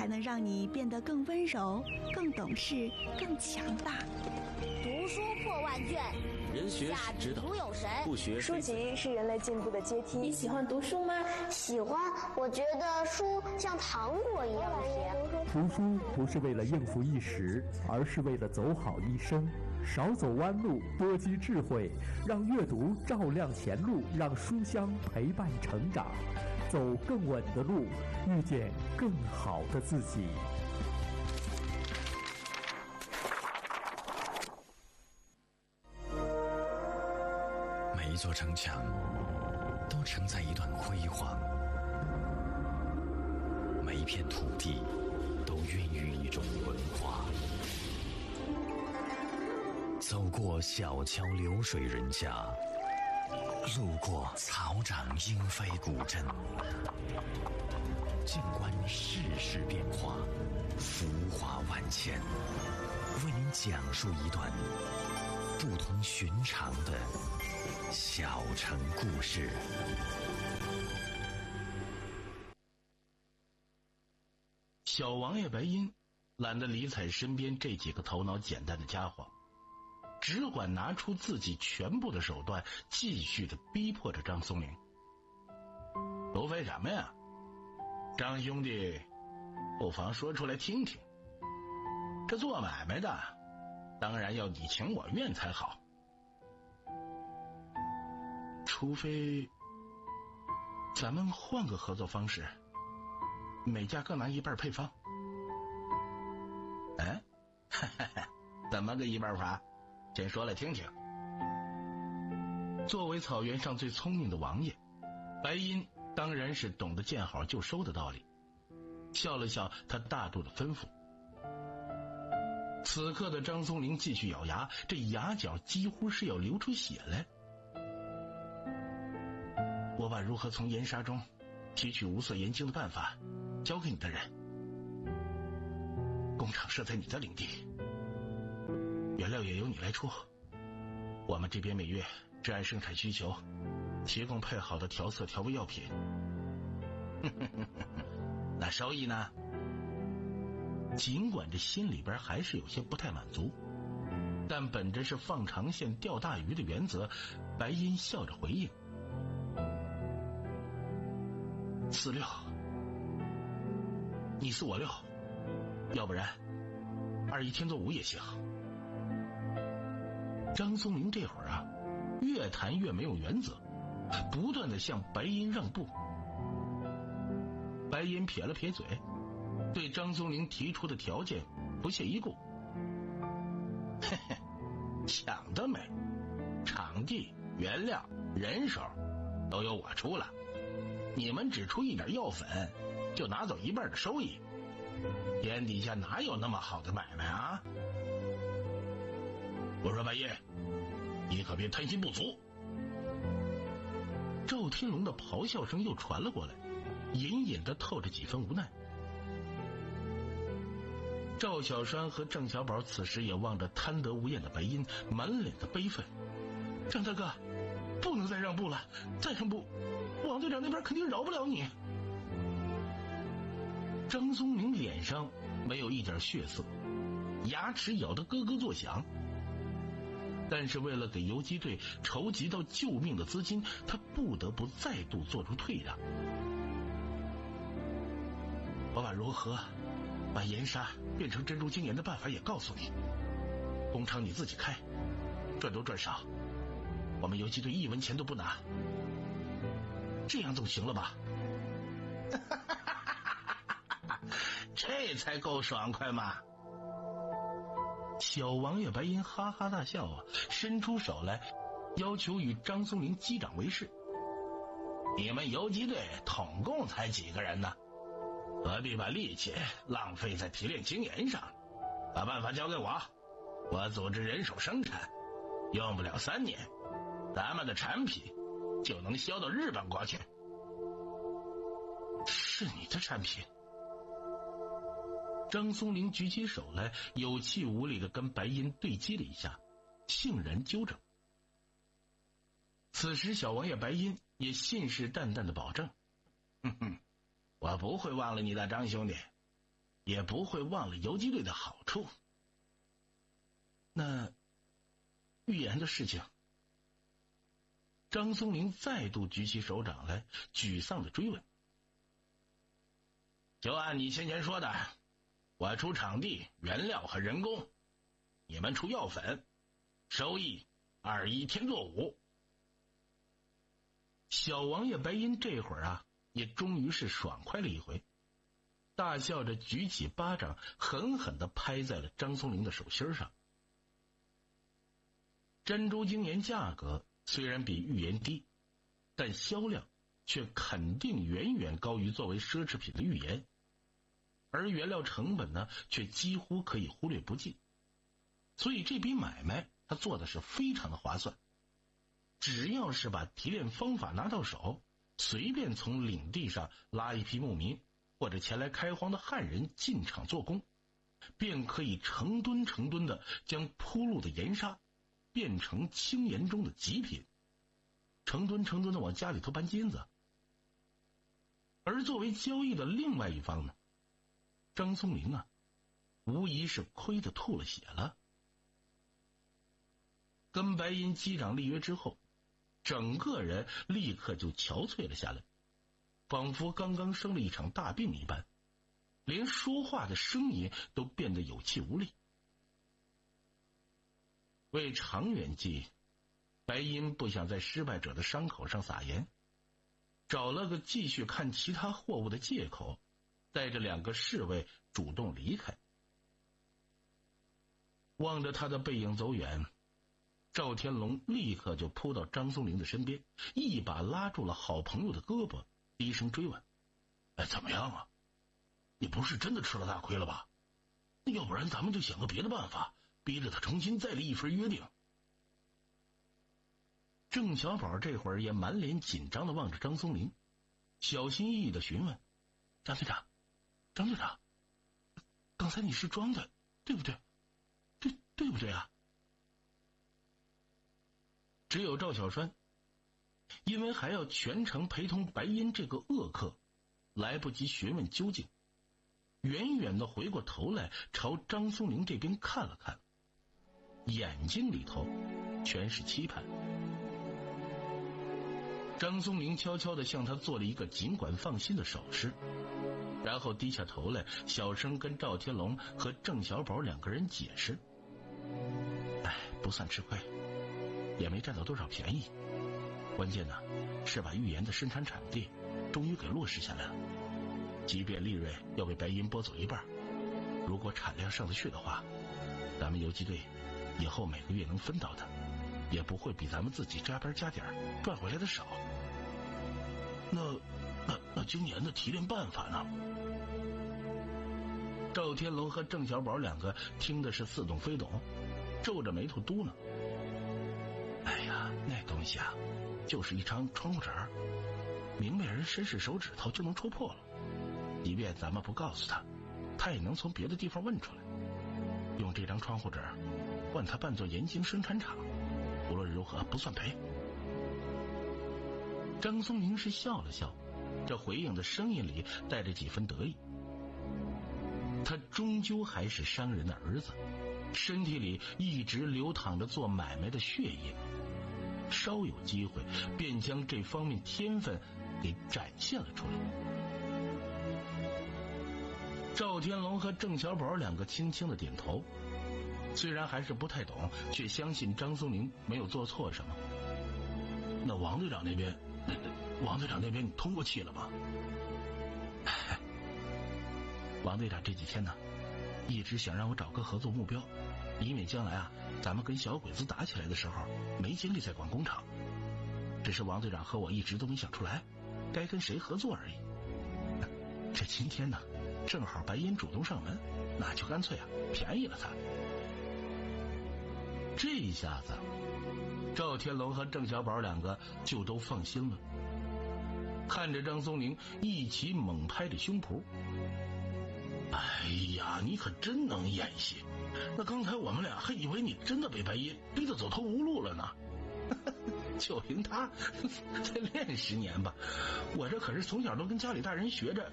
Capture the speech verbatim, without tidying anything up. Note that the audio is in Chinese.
才能让你变得更温柔、更懂事、更强大。 读书破万卷， 人学是指导， 足有神。 不学书籍是人类进步的阶梯。 你喜欢读书吗？ 喜欢，我觉得书像糖果一样甜。 读书不是为了应付一时，而是为了走好一生。少走弯路，多积智慧，让阅读照亮前路，让书香陪伴成长，走更稳的路，遇见更好的自己。 每一座城墙都承载一段辉煌，每一片土地都孕育一种文化。走过小桥流水人家，路过草长莺飞古镇，静观世事变化，浮华万千，为您讲述一段不同寻常的小城故事。 小王爷白银懒得理睬身边这几个头脑简单的家伙，只管拿出自己全部的手段，继续的逼迫着张松龄。除非什么呀？张兄弟，不妨说出来听听。这做买卖的，当然要你情我愿才好。除非咱们换个合作方式，每家各拿一半配方。哎，怎么个一半法？先说来听听。作为草原上最聪明的王爷，白银当然是懂得见好就收的道理。笑了笑，他大度的吩咐。此刻的张松龄继续咬牙，这牙角几乎是要流出血来。我把如何从盐沙中提取无色盐精的办法交给你的人，工厂设在你的领地，原料也由你来出，我们这边每月只按生产需求提供配好的调色调味药品。那收益呢？尽管这心里边还是有些不太满足，但本着是放长线钓大鱼的原则，白银笑着回应：四六，你四我六，要不然二一天做五也行。张松龄这会儿啊，越谈越没有原则，不断的向白银让步。白银撇了撇嘴，对张松龄提出的条件不屑一顾。嘿嘿，想得美，场地、原料、人手都由我出了，你们只出一点药粉就拿走一半的收益，天底下哪有那么好的买卖啊？我说白夜，你可别贪心不足。赵天龙的咆哮声又传了过来，隐隐的透着几分无奈。赵小山和郑小宝此时也望着贪得无厌的白银，满脸的悲愤。张大哥，不能再让步了，再让步王队长那边肯定饶不了你。张松龄脸上没有一点血色，牙齿咬得咯咯作响，但是为了给游击队筹集到救命的资金，他不得不再度做出退让。我把如何把盐沙变成珍珠精盐的办法也告诉你，工厂你自己开，赚多赚少我们游击队一文钱都不拿，这样总行了吧？这才够爽快嘛！小王爷白银哈哈大笑啊，伸出手来要求与张松龄击掌为誓。你们游击队统共才几个人呢？何必把力气浪费在提炼精盐上？把办法交给我，我组织人手生产，用不了三年，咱们的产品就能销到日本国去。是你的产品？张松龄举起手来，有气无力地跟白银对击了一下，悻然纠正。此时小王爷白银也信誓旦旦地保证：哼哼，我不会忘了你的，张兄弟， 也不会忘了游击队的好处。那预言的事情，张松龄再度举起手掌来，沮丧地追问。就按你先前说的，我出场地、原料和人工，你们出药粉，收益二一天作五。小王爷白银这会儿啊，也终于是爽快了一回，大笑着举起巴掌，狠狠地拍在了张松龄的手心上。珍珠精盐价格虽然比玉盐低，但销量却肯定远远高于作为奢侈品的玉盐，而原料成本呢，却几乎可以忽略不计。所以这笔买卖他做的是非常的划算。只要是把提炼方法拿到手，随便从领地上拉一批牧民或者前来开荒的汉人进场做工，便可以成吨成吨的将铺路的盐沙变成轻盐中的极品，成吨成吨的往家里头搬金子。而作为交易的另外一方呢，张松龄啊，无疑是亏得吐了血了。跟白银机长立约之后，整个人立刻就憔悴了下来，仿佛刚刚生了一场大病一般，连说话的声音都变得有气无力。为长远计，白银不想在失败者的伤口上撒盐，找了个继续看其他货物的借口，带着两个侍卫主动离开。望着他的背影走远，赵天龙立刻就扑到张松龄的身边，一把拉住了好朋友的胳膊，低声追问：哎，怎么样啊？你不是真的吃了大亏了吧？要不然咱们就想个别的办法，逼着他重新再立一份约定。郑小宝这会儿也满脸紧张地望着张松龄，小心翼翼地询问：张队长，张队长，刚才你是装的，对不对？对对不对啊？只有赵小栓，因为还要全程陪同白银这个恶客，来不及询问究竟，远远地回过头来朝张松龄这边看了看，眼睛里头全是期盼。张松龄悄悄地向他做了一个尽管放心的手势，然后低下头来，小声跟赵天龙和郑小宝两个人解释：哎，不算吃亏，也没占到多少便宜，关键呢是把玉盐的生产产地终于给落实下来了。即便利润要被白银拨走一半，如果产量上得去的话，咱们游击队以后每个月能分到的也不会比咱们自己加班加点赚回来的少。那那那精盐的提炼办法呢？赵天龙和郑小宝两个听的是似懂非懂，皱着眉头嘟囔：哎呀，那东西啊，就是一张窗户纸，明白人伸伸手指头就能戳破了，即便咱们不告诉他，他也能从别的地方问出来。用这张窗户纸换他办作盐精生产厂，无论如何不算赔。张松龄是笑了笑，这回应的声音里带着几分得意。他终究还是商人的儿子，身体里一直流淌着做买卖的血液，稍有机会便将这方面天分给展现了出来。赵天龙和郑小宝两个轻轻的点头，虽然还是不太懂，却相信张松龄没有做错什么。那王队长那边，王队长那边你通过气了吗？王队长这几天呢，一直想让我找个合作目标，以免将来啊，咱们跟小鬼子打起来的时候没精力再管工厂。只是王队长和我一直都没想出来该跟谁合作而已。这今天呢，正好白银主动上门，那就干脆啊便宜了他。这一下子，赵天龙和郑小宝两个就都放心了，看着张松龄一起猛拍着胸脯：哎呀，你可真能演戏！那刚才我们俩还以为你真的被白银逼得走投无路了呢。就凭他，再练十年吧。我这可是从小都跟家里大人学着